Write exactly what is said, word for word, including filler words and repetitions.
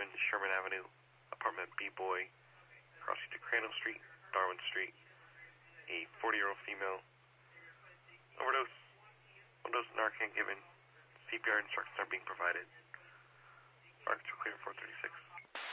Sherman Avenue, apartment B-Boy, crossing to Crandall Street, Darwin Street. A forty-year-old female. Overdose. Overdose Narcan given. C P R instructions are being provided. Arcs are clear four thirty-six.